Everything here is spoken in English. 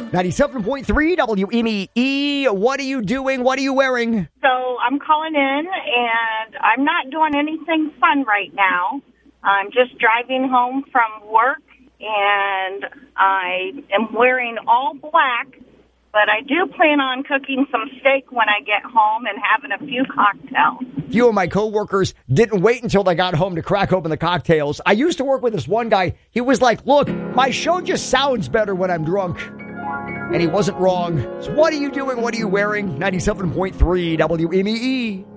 97.3 WMEE. What are you doing? What are you wearing? So I'm calling in, and I'm not doing anything fun right now. I'm just driving home from work, and I am wearing all black, but I do plan on cooking some steak when I get home and having a few cocktails. A few of my coworkers didn't wait until they got home to crack open the cocktails. I used to work with this one guy. He was like, look, my show just sounds better when I'm drunk. And he wasn't wrong. So what are you doing? What are you wearing? 97.3 WMEE.